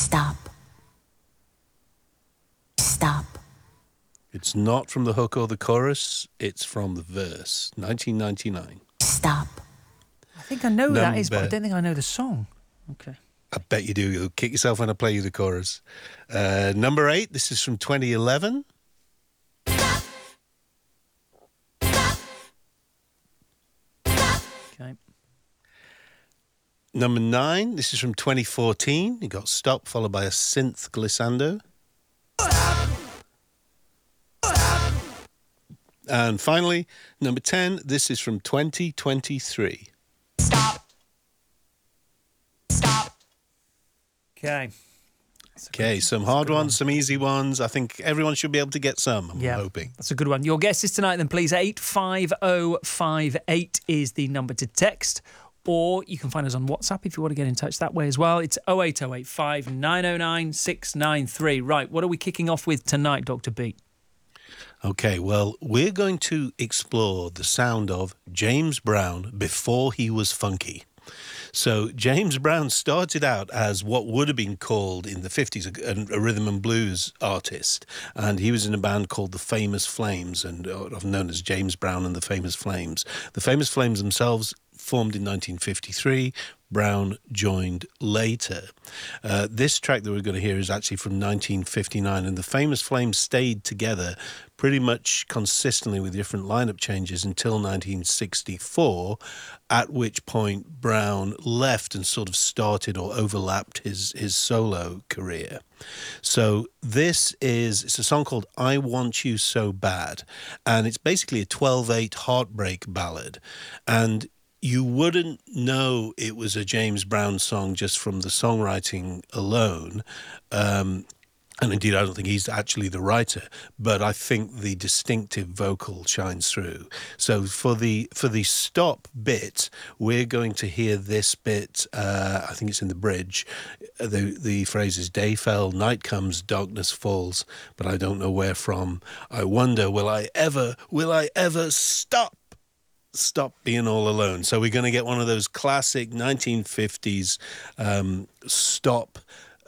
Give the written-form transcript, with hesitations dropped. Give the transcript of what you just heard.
Stop. Stop. It's not from the hook or the chorus. It's from the verse. 1999. Stop. I think I know who that is, but I don't think I know the song. Okay. I bet you do. You'll kick yourself when I play you the chorus. Number 8, this is from 2011. Okay. Number 9, this is from 2014. You got Stop, followed by a synth glissando. And finally, number 10, this is from 2023. Stop. Stop. Okay. Okay, some hard ones, some easy ones. I think everyone should be able to get some, I'm hoping. That's a good one. Your guess is tonight then, please. 85058 is the number to text. Or you can find us on WhatsApp if you want to get in touch that way as well. It's 08085 909 693. Right, what are we kicking off with tonight, Dr. B? Okay, well, we're going to explore the sound of James Brown before he was funky. So James Brown started out as what would have been called in the 50s a rhythm and blues artist, and he was in a band called the Famous Flames, and often known as James Brown and the Famous Flames. The Famous Flames themselves formed in 1953. Brown joined later. This track that we're going to hear is actually from 1959, and the Famous Flames stayed together pretty much consistently with different lineup changes until 1964, at which point Brown left and sort of started or overlapped his solo career. So it's a song called I Want You So Bad, and it's basically a 12/8 heartbreak ballad, and you wouldn't know it was a James Brown song just from the songwriting alone. And indeed, I don't think he's actually the writer, but I think the distinctive vocal shines through. So for the stop bit, we're going to hear this bit, I think it's in the bridge. The phrase is, day fell, night comes, darkness falls, but I don't know where from. I wonder, will I ever stop being all alone? So we're going to get one of those classic 1950s stop